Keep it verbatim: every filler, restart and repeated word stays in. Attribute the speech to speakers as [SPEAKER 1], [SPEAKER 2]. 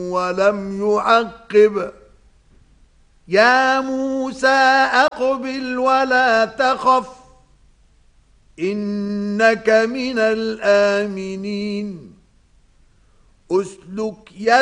[SPEAKER 1] ولم يعقب يا موسى أقبل ولا تخف إنك من الآمنين أسلك يدك